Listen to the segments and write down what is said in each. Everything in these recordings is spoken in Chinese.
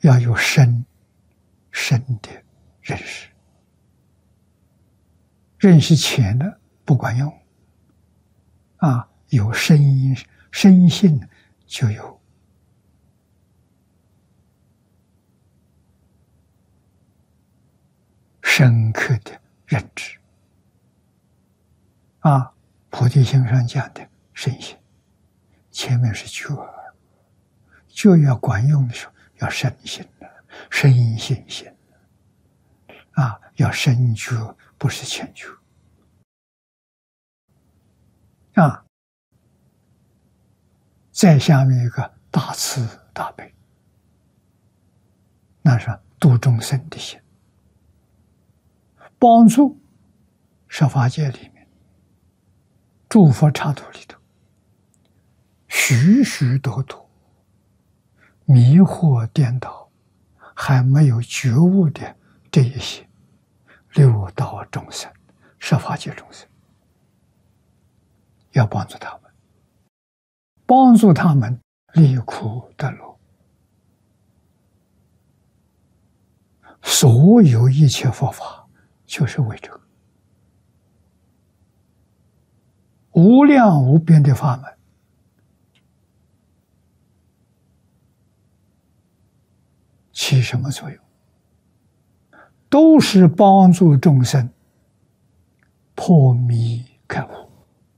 要有深的认识，认识浅的不管用。有深信就有深刻的认知。菩提心上讲的深信，前面是觉要管用的时候，要深信深信心要深觉，不是浅觉再下面一个大慈大悲，那是度众生的心，帮助十法界里面诸佛刹土里头许许多多迷惑颠倒还没有觉悟的这一些六道众生、十法界众生，要帮助他们，帮助他们离苦得乐。所有一切佛法就是为这个无量无边的法门，起什么作用？都是帮助众生破迷开悟。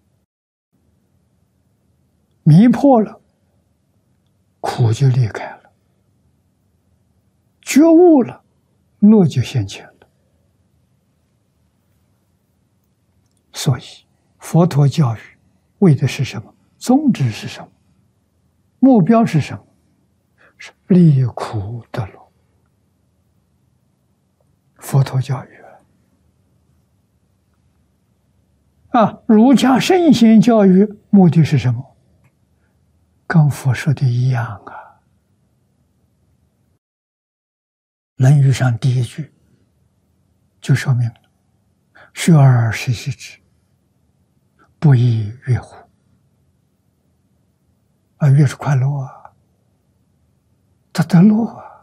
迷破了，苦就离开了；觉悟了，乐就现前了。所以佛陀教育为的是什么？宗旨是什么？目标是什么？是离苦得乐。佛陀教育儒家圣贤教育目的是什么？跟佛说的一样论语上第一句就说明了：学而时习之，不亦说乎？越是快乐他得乐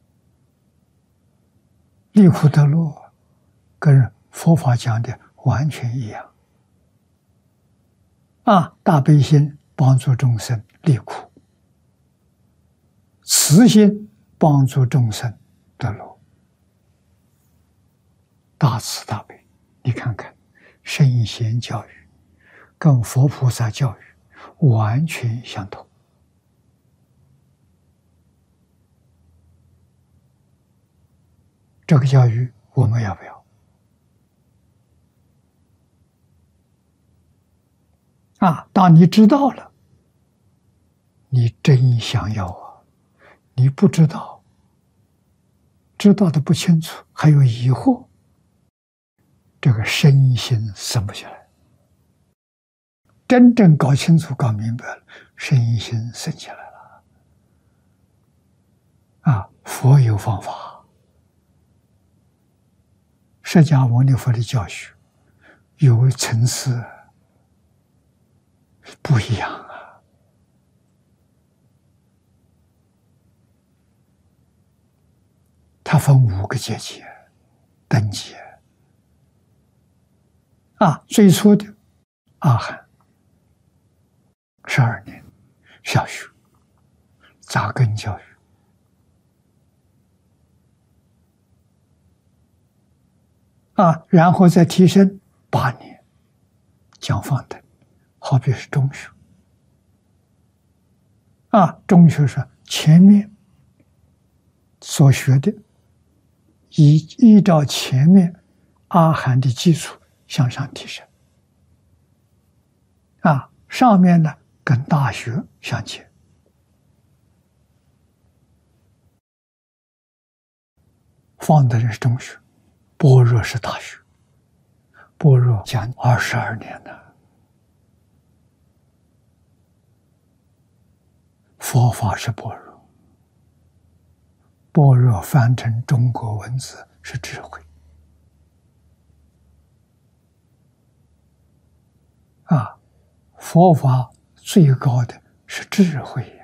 离苦得乐，跟佛法讲的完全一样大悲心帮助众生离苦，慈心帮助众生得乐，大慈大悲。你看看圣贤教育跟佛菩萨教育完全相同。这个教育我们要不要当你知道了，你真想要你不知道，知道的不清楚，还有疑惑，这个身心生不起来。真正搞清楚搞明白了，身心生起来了佛有方法，释迦牟尼佛的教学有层次不一样它分5个阶级等级最初的阿含12年小学扎根教育然后再提升8年讲方等，好比是中学中学是前面所学的依照前面阿含的基础向上提升上面呢跟大学相接方等是中学，般若是大学，般若讲22年呢。佛法是般若，般若翻成中国文字是智慧佛法最高的是智慧